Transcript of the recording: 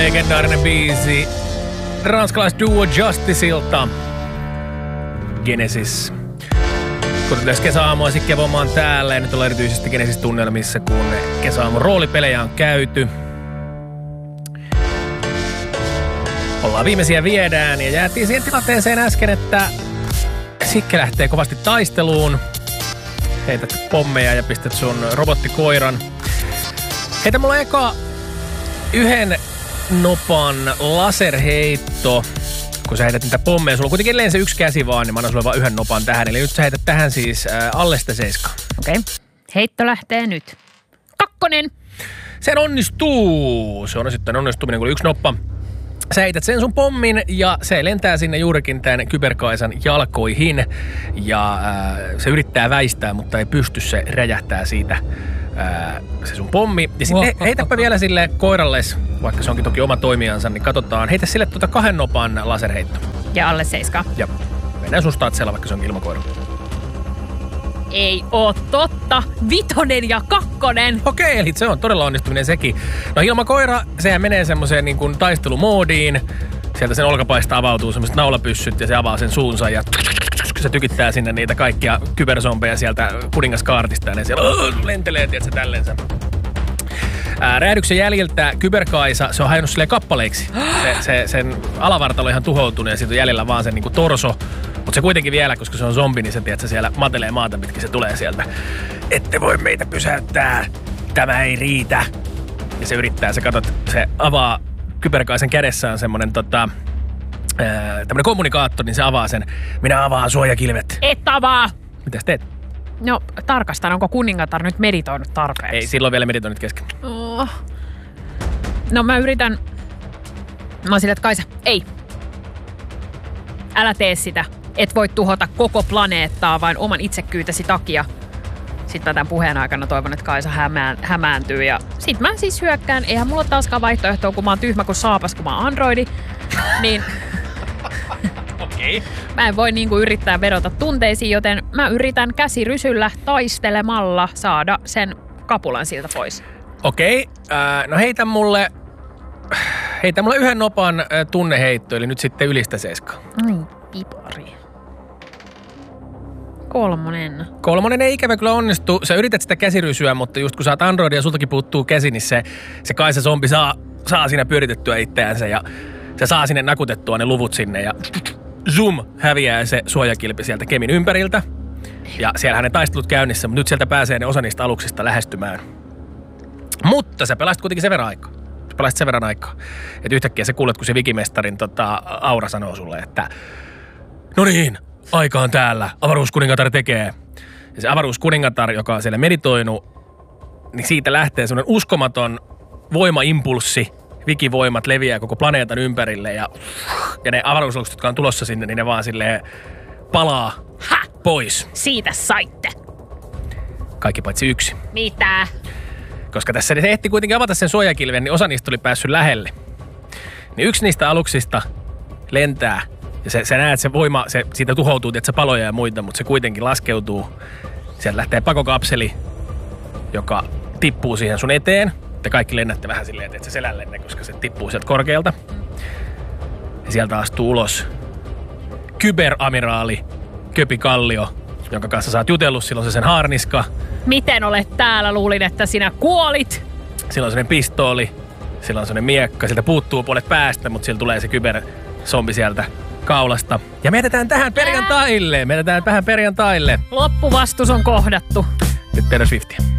Legendaarinen biisi ranskalaisduo Justiceilta. Genesis. Kuten kesäaamua sitten kevomaan täällä ja nyt ollaan erityisesti Genesis-tunnelmissa, kun kesäaamun roolipelejä on käyty. Ollaan viimeisiä viedään ja jäätiin siihen tilanteeseen äsken, että Sikke lähtee kovasti taisteluun. Heität pommeja ja pistät sun robottikoiran. Heitä mulla eka yhden nopan laserheitto. Kun sä heität niitä pommeja, sulla on kuitenkin edelleen se yksi käsi vaan, niin mä annan sulle vaan yhden nopan tähän. Eli nyt sä heität tähän siis alle sitä 7. Okei. Heitto lähtee nyt. 2. Sen onnistuu. Se on sitten onnistuminen, kun oli 1 noppa. Sä heität sen sun pommin ja se lentää sinne juurikin tämän Kyberkaisan jalkoihin. Ja se yrittää väistää, mutta ei pysty, se räjähtää siitä se sun pommi. Ja sitten heitäpä vielä sille koiralles, vaikka se onkin toki oma toimijansa, niin katsotaan. Heitä sille 2 nopan laserheitto. Ja alle 7. Ja mennään sun statsella, vaikka se onkin ilmakoira. Ei oo totta. 5 ja 2. Okei, eli se on todella onnistuminen sekin. No ilmakoira, sehän menee semmoiseen niin kuin taistelumoodiin. Sieltä sen olkapaista avautuu semmoiset naulapyssyt ja se avaa sen suunsa ja se tykittää sinne niitä kaikkia kybersompeja sieltä kuningaskaartista ja ne siellä lentelee, tiedätkö, tällensä. Räjähdyksen jäljiltä Kyberkaisa, se on hajonnut silleen kappaleiksi. Sen alavartalo on ihan tuhoutunut ja siitä on jäljellä vaan sen niin kuin torso. Mutta se kuitenkin vielä, koska se on zombi, niin se tiedätkö, siellä matelee maata pitkin, se tulee sieltä. Ette voi meitä pysäyttää, tämä ei riitä. Ja se yrittää, se katsot, se avaa Kyberkaisen kädessään semmonen tämmönen kommunikaattori, niin se avaa sen. Minä avaan suojakilvet. Et avaa! Mitäs teet? No, tarkastan, onko kuningatar nyt meditoinut tarpeeksi? Ei, silloin vielä meditoinnit kesken. Oh. No mä yritän. Mä oon silleen, että Kaisa, ei. Älä tee sitä. Et voi tuhota koko planeettaa vain oman itsekyytesi takia. Sitten mä tämän puheen aikana toivon, että Kaisa hämääntyy. Ja sit mä siis hyökkään. Eihän mulla ole taaskaan vaihtoehtoa, kun mä oon tyhmä kuin saapas, kun mä oon androidi. Niin Okei. mä en voi niinku yrittää vedota tunteisiin, joten mä yritän käsirysyllä taistelemalla saada sen kapulan siltä pois. Okei. No heitä mulle 1 nopan tunneheitto, eli nyt sitten ylistä 7. Ai, pipari. 3. 3 ei ikävä kyllä onnistu. Sä yrität sitä käsirysyä, mutta just kun sä oot androidi ja sultakin puuttuu käsi, niin se Kaisa zombi saa siinä pyöritettyä itseänsä ja se saa sinne nakutettua ne luvut sinne ja zoom, häviää se suojakilpi sieltä Kemin ympäriltä. Ja siellähän ne taistelut käynnissä, mutta nyt sieltä pääsee ne osa niistä aluksista lähestymään. Mutta sä pelasit kuitenkin sen verran aikaa. Että yhtäkkiä sä kuulet, kun se vikimestarin aura sanoo sulle, että no niin, aika on täällä, avaruuskuningatar tekee. Ja se avaruuskuningatar, joka on siellä meditoinut, niin siitä lähtee semmoinen uskomaton voimaimpulssi. Vikivoimat leviää koko planeetan ympärille ja ne avaruusalukset, jotka on tulossa sinne, niin ne vaan silleen palaa pois. Siitä saitte. Kaikki paitsi 1. Mitä? Koska tässä se ehti kuitenkin avata sen suojakilven, niin osa niistä oli päässyt lähelle. Niin 1 niistä aluksista lentää ja sä näet, se voima, siitä tuhoutuu, että se paloja ja muita, mutta se kuitenkin laskeutuu. Sieltä lähtee pakokapseli, joka tippuu siihen sun eteen. Te kaikki lennätte vähän silleen, että se selällenne, koska se tippuu sieltä korkealta. Ja sieltä astuu ulos kyberamiraali Köpi Kallio, jonka kanssa sä oot jutellut. Silloin se sen haarniska. Miten olet täällä? Luulin, että sinä kuolit. Silloin on sellainen pistooli. Silloin on sellainen miekka. Sieltä puuttuu puolet päästä, mutta sillä tulee se kybersombi sieltä kaulasta. Ja me jätetään tähän perjantaille. Loppuvastus on kohdattu. Nyt Taylor Swiftia.